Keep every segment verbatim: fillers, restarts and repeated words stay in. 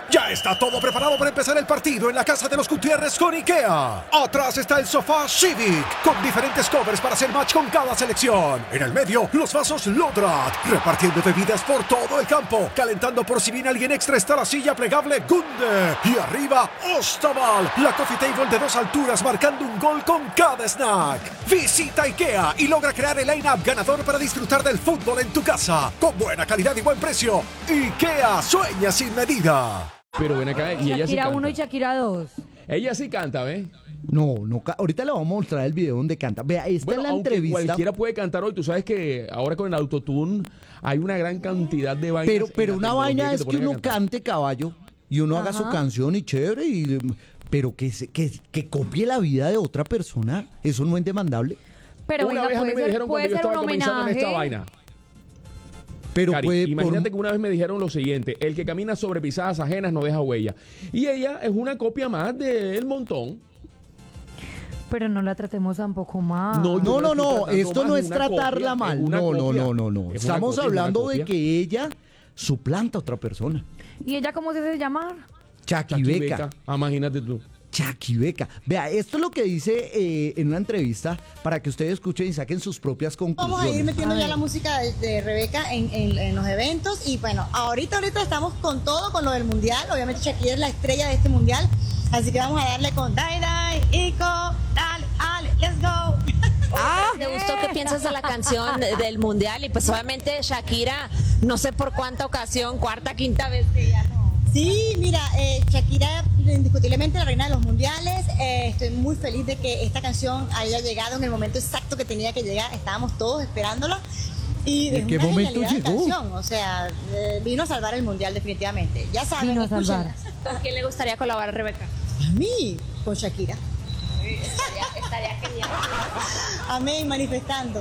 Ya está todo preparado para empezar el partido en la casa de los Gutiérrez con IKEA. Atrás está el sofá Civic, con diferentes covers para hacer match con cada selección. En el medio, los vasos Lodrat, repartiendo bebidas por todo el campo. Calentando por si viene alguien extra está la silla plegable Gunde. Y arriba, Ostaval, la coffee table de dos alturas marcando un gol con cada snack. Visita IKEA y logra crear el line-up ganador para disfrutar del fútbol en tu casa. Con buena calidad y buen precio. IKEA, sueña sin medida. Pero ven acá, y ella sí Shakira canta. uno y Shakira dos. Ella sí canta, ¿ves? No, no, ca- ahorita le vamos a mostrar el video donde canta. Vea, esta Bueno, es la aunque entrevista. cualquiera puede cantar hoy. Tú sabes que ahora con el autotune hay una gran cantidad de vainas. Pero, en pero la una tecnología vaina te es que ponen a uno cantar. cante, caballo, y uno haga su Ajá. canción y chévere, y, pero que, se- que, que copie la vida de otra persona, eso no es demandable. Pero Una venga, vez a mí puede me ser, dijeron puede cuando yo ser un estaba comenzando en esta homenaje. vaina. Pero Cari, puede, por- imagínate que una vez me dijeron lo siguiente: el que camina sobre pisadas ajenas no deja huella. Y ella es una copia más del montón. Pero no la tratemos tampoco mal. No, No, no, estoy no, tratando esto más no de es una tratarla copia, mal. es una No, no, copia. no, no, no. Es una Estamos copia, es una hablando de copia. que ella suplanta a otra persona. ¿Y ella cómo se hace llamar? Chaquibeca. Chaquibeca. Ah, imagínate tú. Chaquibeca. Vea, esto es lo que dice eh, en una entrevista para que ustedes escuchen y saquen sus propias conclusiones. Vamos a ir metiendo A ya ver. la música de, de Rebeca en, en- en los eventos y bueno, ahorita ahorita estamos con todo, con lo del mundial, obviamente Shakira es la estrella de este mundial, así que vamos a darle con Dai Dai, Ico, dale, ale, let's go. ¿Te gustó? ¿Qué piensas de la canción de- del mundial? Y pues obviamente Shakira, no sé por cuánta ocasión, cuarta, quinta vez que ya no. Sí, mira, eh, Shakira indiscutiblemente la reina de los mundiales, eh, estoy muy feliz de que esta canción haya llegado en el momento exacto que tenía que llegar, estábamos todos esperándola. Y ¿En es qué una momento genialidad de llegó? canción, o sea, eh, vino a salvar el mundial definitivamente. Ya saben, Vino a salvar. escúchenla. ¿Con quién le gustaría colaborar, Rebeca? A mí, con Shakira. Estaría, estaría genial. Amén, manifestando.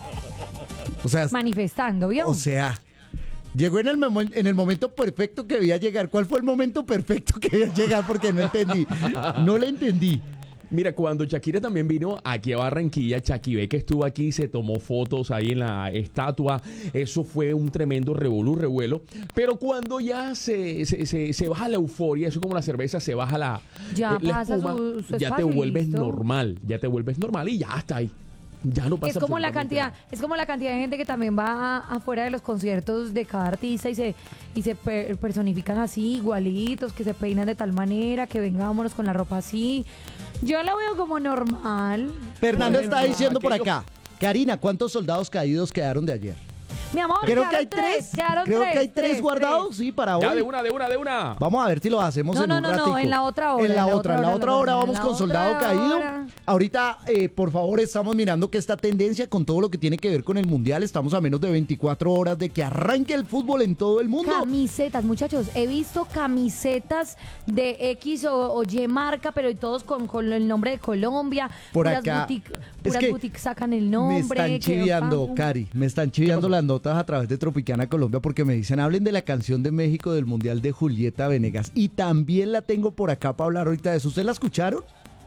O sea, Manifestando, ¿vio? o sea, llegó en el, momen- en el momento perfecto que debía llegar. ¿Cuál fue el momento perfecto que debía llegar? Porque no entendí. No le entendí. Mira, cuando Shakira también vino aquí a Barranquilla, Chaquibeca estuvo aquí, se tomó fotos ahí en la estatua. Eso fue un tremendo revolú, revuelo. Pero cuando ya se, se, se, se baja la euforia, eso como la cerveza, se baja la, Ya eh, la pasa espuma, su- su ya te espacio y vuelves listo. normal, ya te vuelves normal y ya está ahí. Ya no pasa Es como la absolutamente cantidad, nada. es como la cantidad de gente que también va a- afuera de los conciertos de cada artista y se y se per- personifican así, igualitos, que se peinan de tal manera, que vengámonos con la ropa así. Yo la veo como normal. Fernando Bueno, está diciendo por aquello- acá. Karina, ¿cuántos soldados caídos quedaron de ayer? Mi amor, Creo que quedaron hay tres. quedaron Creo tres, que hay tres tres, guardados, tres. sí, para Ya, hoy. de una, de una, de una. Vamos a ver si lo hacemos No, en no, un no, no, ratico. en la otra hora, En la otra, en la otra hora en vamos la con otra Soldado Caído. hora. Ahorita, eh, por favor, estamos mirando que esta tendencia con todo lo que tiene que ver con el Mundial. Estamos a menos de veinticuatro horas de que arranque el fútbol en todo el mundo. Camisetas, muchachos, he visto camisetas de X o, o Y marca, pero todos con, con el nombre de Colombia. Por puras acá. boutique- Es puras que boutiques sacan el nombre. Me están que chiviando, pam, Cari, me están chiviando las notas a través de Tropicana Colombia porque me dicen, hablen de la canción de México del Mundial de Julieta Venegas. Y también la tengo por acá para hablar ahorita de eso. ¿Ustedes la escucharon?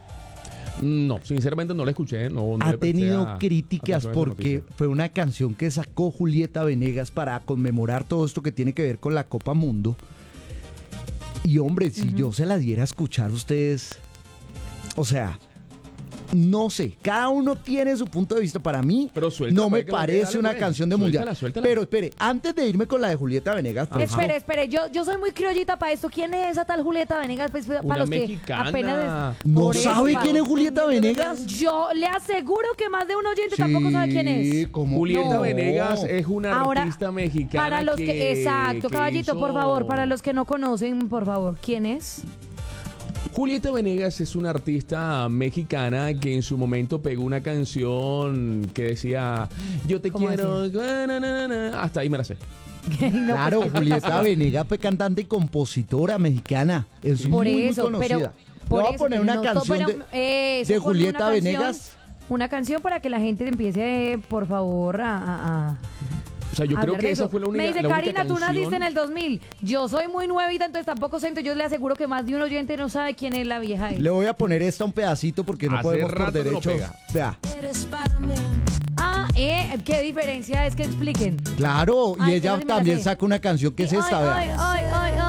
No, sinceramente no la escuché. No, no Ha le presté tenido a- críticas atención a esa porque noticia. fue una canción que sacó Julieta Venegas para conmemorar todo esto que tiene que ver con la Copa Mundo. Y hombre, si yo se la diera a escuchar ustedes, o sea, no sé, cada uno tiene su punto de vista. Para mí, Pero suéltala, no me pues, que la parece dale, una pues. canción de Suéltala, mundial. suéltala. Pero espere, antes de irme con la de Julieta Venegas, por Ajá. Espere, espere, yo, yo soy muy criollita para esto. ¿Quién es esa tal Julieta Venegas? Pues, para Una los mexicana. que apenas... ¿no Por eso, sabe pa- quién es Julieta Venegas? Yo le aseguro que más de un oyente tampoco sabe quién es. ¿cómo Julieta no? Venegas es una Ahora, artista mexicana. Para los que, exacto, que caballito, por hizo- favor, para los que no conocen, por favor, ¿quién es? Julieta Venegas es una artista mexicana que en su momento pegó una canción que decía yo te ¿Cómo quiero, na, na, na, na. Hasta ahí me la sé. No, Claro, pues, Julieta Venegas fue cantante y compositora mexicana. Es por muy, eso, muy pero conocida. por Le voy a eso, poner pero una no, canción pero, de, eso, de ponme Julieta una canción, Venegas. Una canción para que la gente empiece, por favor, a... a- a- O sea, yo creo hablar que de esa eso. fue la única Me dice, la única Karina, tú naciste canción- en el dos mil. Yo soy muy nuevita, entonces tampoco sé. Entonces yo le aseguro que más de un oyente no sabe quién es la vieja. Le voy a poner esta un pedacito porque no Hace podemos por rato que no derecho. pega. Vea, Ah, ¿eh? ¿Qué diferencia es que expliquen? claro, y Ay, ella esa sí me la también sé. saca una canción que es Ay, esta, ay, vea. ay, ay,